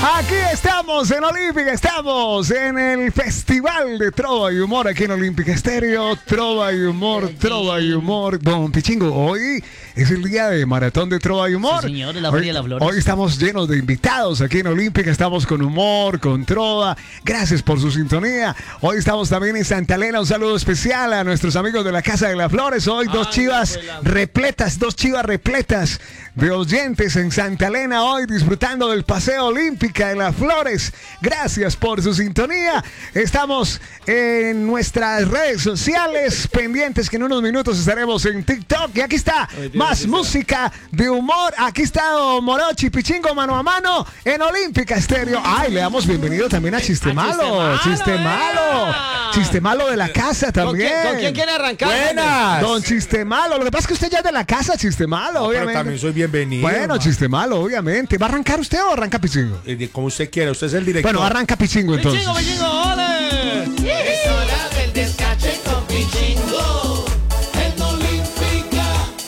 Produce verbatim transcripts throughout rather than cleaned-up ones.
Aquí estamos en Olímpica, estamos en el Festival de Trova y Humor aquí en Olímpica Estéreo. Trova y Humor, Trova y Humor. Don Pichingo, hoy es el día de Maratón de Trova y Humor. Sí, señor, la hoy, Feria de las Flores. Hoy estamos llenos de invitados aquí en Olímpica, estamos con humor, con trova. Gracias por su sintonía. Hoy estamos también en Santa Elena, un saludo especial a nuestros amigos de la Casa de las Flores. Hoy dos Ay, chivas repletas, dos chivas repletas de oyentes en Santa Elena, hoy disfrutando del Paseo Olímpica de las Flores. Gracias por su sintonía. Estamos en nuestras redes sociales, pendientes que en unos minutos estaremos en TikTok. Y aquí está más música de humor. Aquí está Don Morochi Pichingo mano a mano en Olímpica Estéreo. Ay, le damos bienvenido también a Chiste Malo. Chiste Malo. Chiste Malo de la casa también. ¿Con quién, ¿Con quién quiere arrancar? Buenas. Don Chiste Malo. Lo que pasa es que usted ya es de la casa, Chiste Malo, No, obviamente. pero también soy bienvenido. Bueno, Chiste Malo, obviamente. ¿Va a arrancar usted o arranca Pichingo? Eh, Como usted quiera, usted es el director. Bueno, arranca Pichingo entonces. Pichingo, Pichingo, ole. Es hora del descache con Pichingo en Olímpica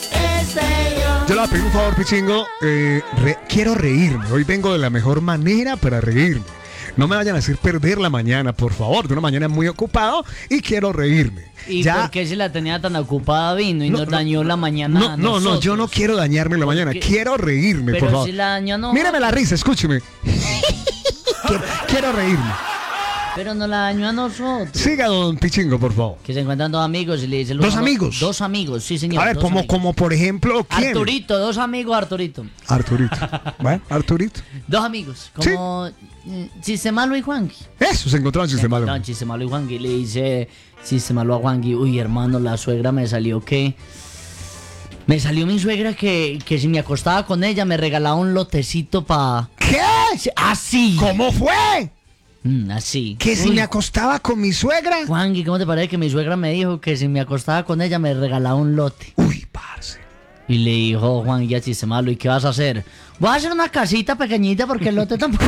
Estéreo. Yo le voy a pedir un favor, Pichingo. Eh, re- quiero reírme. Hoy vengo de la mejor manera para reírme. No me vayan a hacer perder la mañana, por favor. De una mañana muy ocupado y quiero reírme. ¿Y Ya- por qué si la tenía tan ocupada vino y No, nos no, dañó la mañana? No, a no, no, yo nosotros? no quiero dañarme la mañana. qué? Quiero reírme, Pero por favor. si la dañó no. Míreme la risa, escúcheme. quiero, quiero reírme. Pero no la dañó a nosotros. Siga, don Pichingo, por favor. Que se encuentran dos amigos y le dice... ¿Dos amigos? Dos amigos, sí, señor. A ver, dos como, amigos. como por ejemplo, ¿quién? Arturito, dos amigos, Arturito. Arturito. Bueno, Arturito. Dos amigos, como mm, Chiste Malo y Juanqui. Eso, se encontró en Chiste Malo. No, Chiste Malo y Juanqui. Le dice Chiste Malo a Juanqui: uy, hermano, la suegra me salió que... Me salió mi suegra que, que si me acostaba con ella me regalaba un lotecito pa... ¿Qué? Así. ¿Cómo fue? Mm, así. Que si Uy, me acostaba con mi suegra. Juanqui, ¿cómo te parece que mi suegra me dijo que si me acostaba con ella me regalaba un lote? Uy, parce. Y le dijo Juan ya Chiste Malo: ¿y qué vas a hacer? Voy a hacer una casita pequeñita porque el lote tampoco...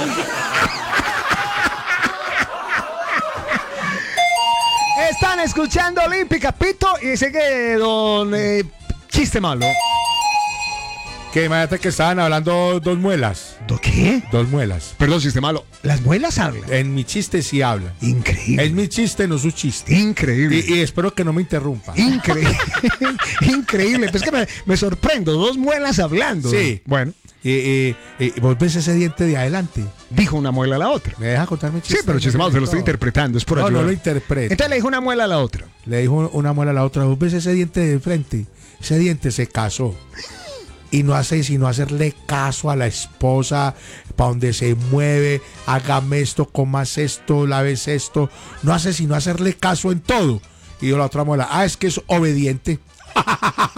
Están escuchando Olímpica, Pito, y sigue don eh, Chiste Malo. Que imagínate que estaban hablando dos muelas. ¿Do qué? Dos muelas. Perdón, Chiste Malo. Las muelas hablan. En mi chiste sí hablan. Increíble. Es mi chiste, no su chiste. Increíble. Y, y espero que no me interrumpa. Increíble. Increíble. Pues es que me, me sorprendo. Dos muelas hablando. Sí. Bueno, Y, y- y vos ves ese diente de adelante. dijo una muela a la otra. ¿Me deja contar mi Sí, chiste? pero Chiste Malo se lo estoy No. interpretando. Es por No, ayudar. no lo interpreta. Entonces le dijo una muela a la otra. Le dijo una muela a la otra: vos ves ese diente de frente. Ese diente se casó. Y no hace sino hacerle caso a la esposa, para donde se mueve, hágame esto, comas esto, laves esto. No hace sino hacerle caso en todo. Y yo la otra muela: ah, es que es obediente.